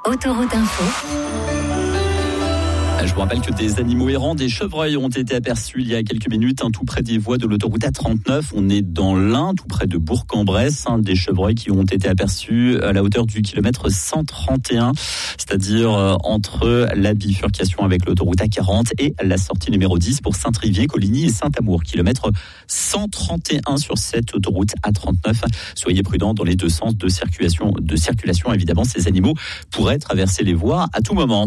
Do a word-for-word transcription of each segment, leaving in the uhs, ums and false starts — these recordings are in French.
Autoroute Info. Je vous rappelle que des animaux errants, des chevreuils ont été aperçus il y a quelques minutes, hein, tout près des voies de l'autoroute A trente-neuf. On est dans l'Ain, tout près de Bourg-en-Bresse. Hein, des chevreuils qui ont été aperçus à la hauteur du kilomètre cent trente et un, c'est-à-dire euh, entre la bifurcation avec l'autoroute A quarante et la sortie numéro dix pour Saint-Trivier, Coligny et Saint-Amour. Kilomètre cent trente et un sur cette autoroute A trente-neuf. Soyez prudents dans les deux sens de circulation. De circulation, évidemment, ces animaux pourraient traverser les voies à tout moment.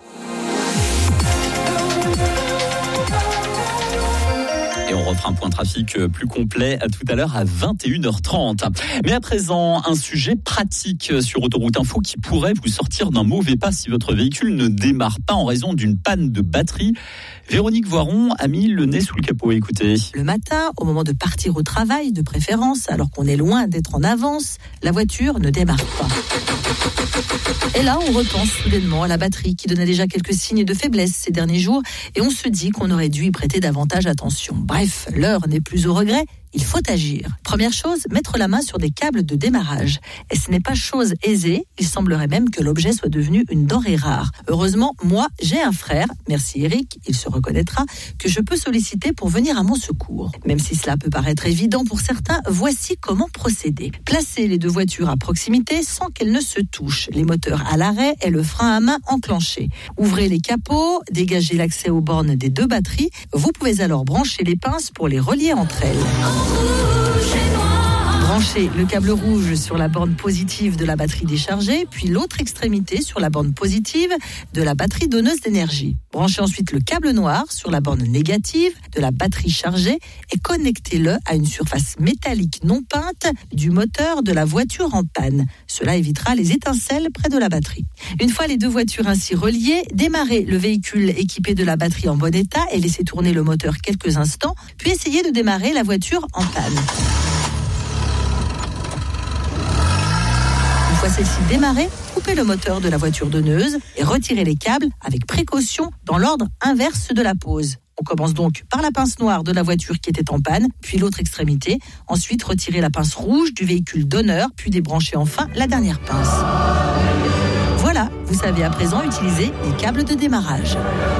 Et on refera un point trafic plus complet à tout à l'heure à vingt et une heures trente. Mais à présent, un sujet pratique sur Autoroute Info qui pourrait vous sortir d'un mauvais pas si votre véhicule ne démarre pas en raison d'une panne de batterie. Véronique Voiron a mis le nez sous le capot. Écoutez. Le matin, au moment de partir au travail, de préférence, alors qu'on est loin d'être en avance, la voiture ne démarre pas. Et là, on repense soudainement à la batterie qui donnait déjà quelques signes de faiblesse ces derniers jours et on se dit qu'on aurait dû y prêter davantage attention. Bref, l'heure n'est plus au regret. Il faut agir. Première chose, mettre la main sur des câbles de démarrage. Et ce n'est pas chose aisée. Il semblerait même que l'objet soit devenu une denrée rare. Heureusement, moi, j'ai un frère, merci Eric, il se reconnaîtra, que je peux solliciter pour venir à mon secours. Même si cela peut paraître évident pour certains, voici comment procéder. Placez les deux voitures à proximité sans qu'elles ne se touchent. Les moteurs à l'arrêt et le frein à main enclenché. Ouvrez les capots, dégagez l'accès aux bornes des deux batteries. Vous pouvez alors brancher les pinces pour les relier entre elles. Branchez le câble rouge sur la borne positive de la batterie déchargée, puis l'autre extrémité sur la borne positive de la batterie donneuse d'énergie. Branchez ensuite le câble noir sur la borne négative de la batterie chargée et connectez-le à une surface métallique non peinte du moteur de la voiture en panne. Cela évitera les étincelles près de la batterie. Une fois les deux voitures ainsi reliées, démarrez le véhicule équipé de la batterie en bon état et laissez tourner le moteur quelques instants, puis essayez de démarrer la voiture en panne. Une fois celle-ci démarrée, coupez le moteur de la voiture donneuse et retirez les câbles avec précaution dans l'ordre inverse de la pose. On commence donc par la pince noire de la voiture qui était en panne, puis l'autre extrémité. Ensuite, retirez la pince rouge du véhicule donneur, puis débranchez enfin la dernière pince. Voilà, vous savez à présent utiliser les câbles de démarrage.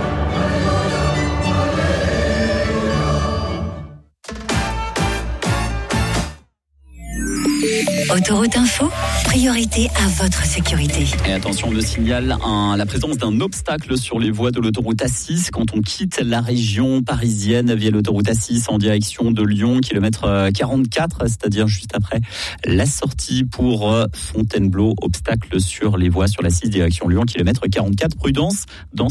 Autoroute Info, priorité à votre sécurité. Et attention, on le signale, un, la présence d'un obstacle sur les voies de l'autoroute A six quand on quitte la région parisienne via l'autoroute A six en direction de Lyon, kilomètre quarante-quatre, c'est-à-dire juste après la sortie pour Fontainebleau. Obstacle sur les voies sur la six direction Lyon, kilomètre quarante-quatre. Prudence dans